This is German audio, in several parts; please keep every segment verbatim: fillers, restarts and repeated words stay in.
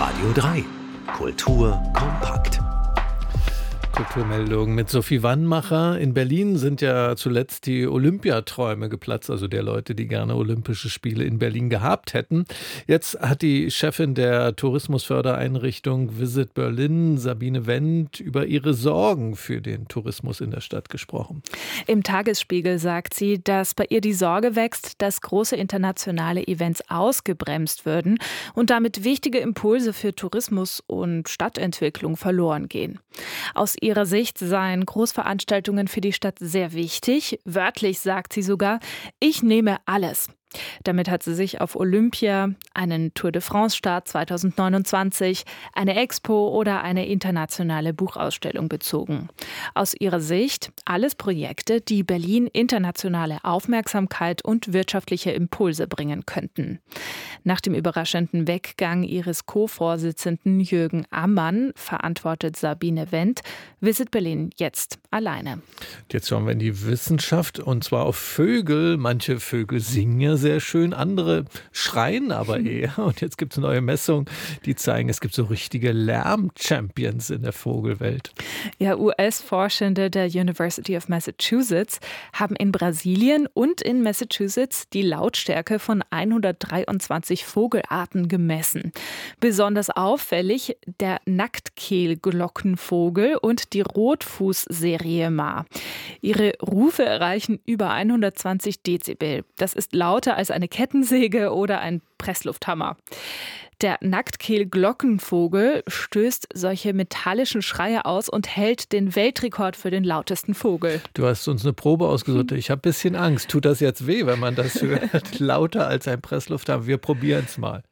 Radio drei. Kultur kompakt. Kulturmeldung mit Sophie Wannmacher. In Berlin sind ja zuletzt die Olympiaträume geplatzt, also der Leute, die gerne Olympische Spiele in Berlin gehabt hätten. Jetzt hat die Chefin der Tourismusfördereinrichtung Visit Berlin, Sabine Wendt, über ihre Sorgen für den Tourismus in der Stadt gesprochen. Im Tagesspiegel sagt sie, dass bei ihr die Sorge wächst, dass große internationale Events ausgebremst würden und damit wichtige Impulse für Tourismus und Stadtentwicklung verloren gehen. Aus ihrer Sicht seien Großveranstaltungen für die Stadt sehr wichtig. Wörtlich sagt sie sogar, ich nehme alles. Damit hat sie sich auf Olympia, einen Tour de France-Start zweitausendneunundzwanzig, eine Expo oder eine internationale Buchausstellung bezogen. Aus ihrer Sicht alles Projekte, die Berlin internationale Aufmerksamkeit und wirtschaftliche Impulse bringen könnten. Nach dem überraschenden Weggang ihres Co-Vorsitzenden Jürgen Ammann verantwortet Sabine Wendt Visit Berlin jetzt alleine. Jetzt schauen wir in die Wissenschaft und zwar auf Vögel. Manche Vögel singen ja sehr schön, andere schreien aber eher. Und jetzt gibt es neue Messungen, die zeigen, es gibt so richtige Lärm-Champions in der Vogelwelt. Ja, U S-Forschende der University of Massachusetts haben in Brasilien und in Massachusetts die Lautstärke von hundertdreiundzwanzig Vogelarten gemessen. Besonders auffällig der Nacktkehlglockenvogel und die Rotfußseriema. Ihre Rufe erreichen über hundertzwanzig Dezibel. Das ist lauter als eine Kettensäge oder ein Presslufthammer. Der Nacktkehlglockenvogel stößt solche metallischen Schreie aus und hält den Weltrekord für den lautesten Vogel. Du hast uns eine Probe ausgesucht. Ich habe ein bisschen Angst. Tut das jetzt weh, wenn man das hört? Lauter als ein Presslufthammer. Wir probieren es mal.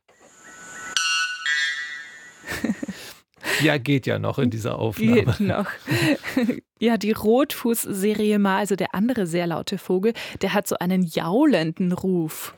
Ja, geht ja noch in dieser Aufnahme. Geht noch. Ja, die Rotfußseriema, also der andere sehr laute Vogel, der hat so einen jaulenden Ruf.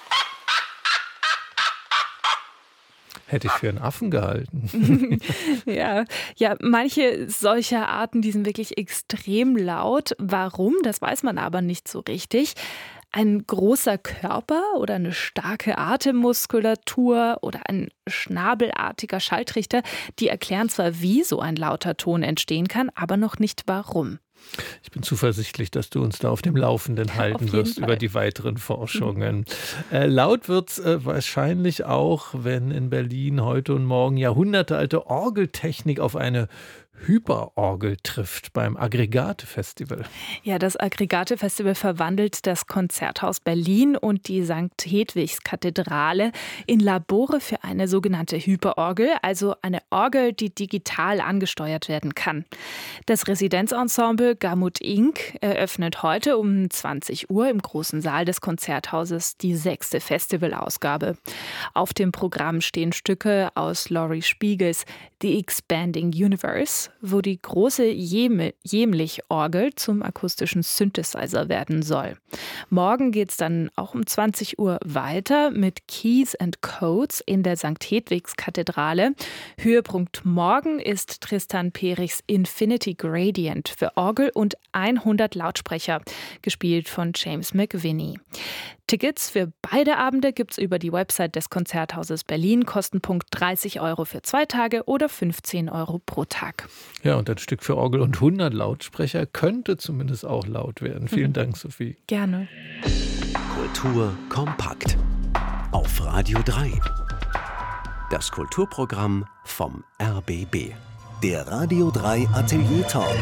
Hätte ich für einen Affen gehalten. ja, ja, manche solcher Arten, die sind wirklich extrem laut. Warum? Das weiß man aber nicht so richtig. Ein großer Körper oder eine starke Atemmuskulatur oder ein schnabelartiger Schalltrichter, die erklären zwar, wie so ein lauter Ton entstehen kann, aber noch nicht warum. Ich bin zuversichtlich, dass du uns da auf dem Laufenden halten wirst Fall. über die weiteren Forschungen. Äh, laut wird es äh, wahrscheinlich auch, wenn in Berlin heute und morgen jahrhundertealte Orgeltechnik auf eine Hyperorgel trifft beim Aggregate-Festival. Ja, das Aggregate-Festival verwandelt das Konzerthaus Berlin und die Sankt Hedwigs-Kathedrale in Labore für eine sogenannte Hyperorgel, also eine Orgel, die digital angesteuert werden kann. Das Residenzensemble Gamut Incorporated eröffnet heute um zwanzig Uhr im großen Saal des Konzerthauses die sechste Festivalausgabe. Auf dem Programm stehen Stücke aus Laurie Spiegels The Expanding Universe, wo die große Jemlich-Orgel zum akustischen Synthesizer werden soll. Morgen geht es dann auch um zwanzig Uhr weiter mit Keys and Codes in der Sankt Hedwigs-Kathedrale. Höhepunkt morgen ist Tristan Perichs Infinity Gradient für Orgel und hundert Lautsprecher, gespielt von James McVinney. Tickets für beide Abende gibt es über die Website des Konzerthauses Berlin. Kostenpunkt dreißig Euro für zwei Tage oder fünfzehn Euro pro Tag. Ja, und ein Stück für Orgel und hundert Lautsprecher könnte zumindest auch laut werden. Vielen Dank, Sophie. Gerne. Kultur kompakt. Auf Radio drei. Das Kulturprogramm vom R B B. Der Radio drei Atelier Talk.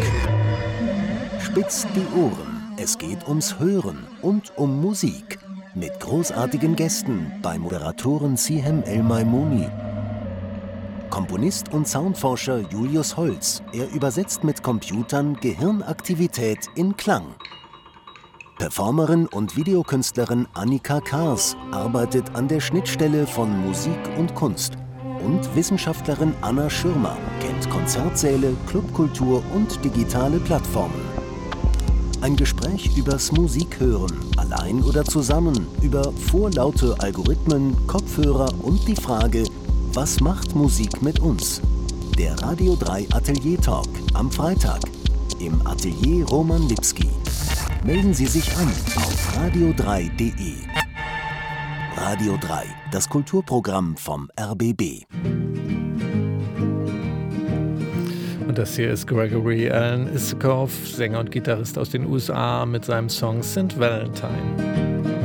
Spitzt die Ohren. Es geht ums Hören und um Musik. Mit großartigen Gästen bei Moderatorin Sihem El-Maimouni. Komponist und Soundforscher Julius Holz. Er übersetzt mit Computern Gehirnaktivität in Klang. Performerin und Videokünstlerin Annika Kars arbeitet an der Schnittstelle von Musik und Kunst. Und Wissenschaftlerin Anna Schirmer kennt Konzertsäle, Clubkultur und digitale Plattformen. Ein Gespräch übers Musikhören, allein oder zusammen, über vorlaute Algorithmen, Kopfhörer und die Frage, was macht Musik mit uns? Der Radio drei Atelier Talk am Freitag im Atelier Roman Lipski. Melden Sie sich an auf radio drei punkt de. Radio drei, das Kulturprogramm vom R B B. Und das hier ist Gregory Alan Isakov, Sänger und Gitarrist aus den U S A, mit seinem Song Saint Valentine.